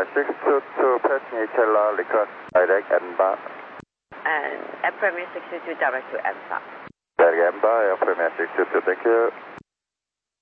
622 passing HLR request direct EMBA. And Air Premier 62 direct to EMBA. Direct EMBA, Air Premier 622, thank you.